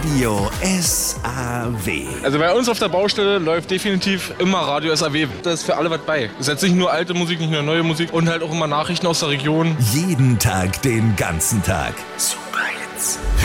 Radio SAW. Also bei uns auf der Baustelle läuft definitiv immer Radio SAW. Da ist für alle was bei. Es ist jetzt nicht nur alte Musik, nicht nur neue Musik und halt auch immer Nachrichten aus der Region. Jeden Tag, den ganzen Tag. Super Hits.